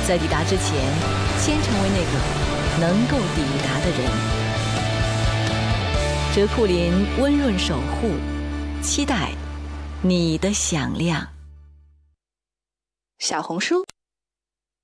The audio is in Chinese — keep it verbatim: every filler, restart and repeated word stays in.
在抵达之前，先成为那个能够抵达的人。哲库林温润守护，期待你的响亮。 小红书